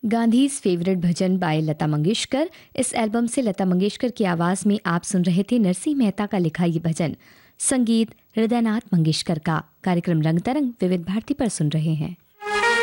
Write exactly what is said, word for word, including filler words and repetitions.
Gandhi's favourite भजन bye Lata Mangeshkar. इस album से लता मंगेशकर की आवाज़ में आप सुन रहे थे नरसिंह मेहता का लिखा ये भजन, संगीत हृदयनाथ मंगेशकर का। कार्यक्रम रंग तरंग विविध भारती पर सुन रहे हैं।